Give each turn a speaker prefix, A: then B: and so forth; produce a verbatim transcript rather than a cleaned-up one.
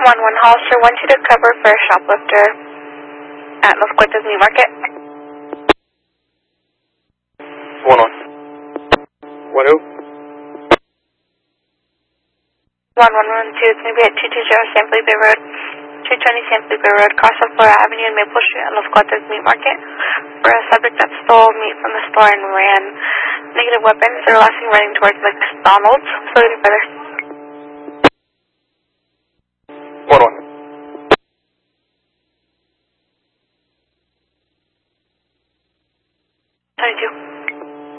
A: one one Hollister, one two to cover for a shoplifter at Los Cuetos Meat Market.
B: One on. One who?
A: one one one two, it's going to be at two two zero San Felipe Road, two twenty San Felipe Road, cross of Flora Avenue and Maple Street at Los Cuetos Meat Market for a subject that stole meat from the store and ran. Negative weapons. They're last seen running towards McDonald's. So, further.